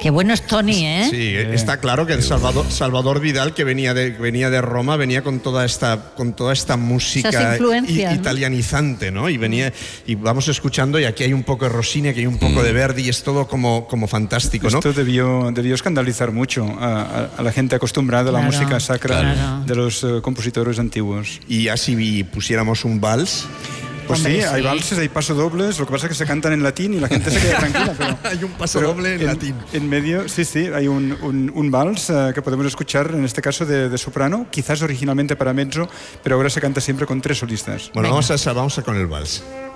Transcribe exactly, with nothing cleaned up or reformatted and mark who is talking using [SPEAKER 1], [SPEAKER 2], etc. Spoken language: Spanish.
[SPEAKER 1] Qué bueno es Tony, ¿eh?
[SPEAKER 2] Sí, eh, está claro que Salvador, Salvador Vidal, que venía de, venía de Roma, venía con toda esta, con toda esta música i, ¿no? italianizante, ¿no? Y venía, y vamos escuchando, y aquí hay un poco de Rossini, aquí hay un poco de Verdi, y es todo como, como fantástico, ¿no?
[SPEAKER 3] Esto debió, debió escandalizar mucho a, a, a la gente acostumbrada a la
[SPEAKER 1] claro,
[SPEAKER 3] música sacra
[SPEAKER 1] claro.
[SPEAKER 3] de los uh, compositores antiguos.
[SPEAKER 2] Y ya si pusiéramos un vals...
[SPEAKER 3] Pues
[SPEAKER 1] Hombre,
[SPEAKER 3] sí,
[SPEAKER 1] sí,
[SPEAKER 3] hay valses, hay pasodobles, lo que pasa es que se cantan en latín y la gente se queda tranquila. Pero,
[SPEAKER 2] hay un pasodoble en, en latín.
[SPEAKER 3] En medio, sí, sí, hay un, un, un vals uh, que podemos escuchar, en este caso de, de soprano, quizás originalmente para mezzo, pero ahora se canta siempre con tres solistas.
[SPEAKER 2] Bueno, vamos a, vamos a con el vals.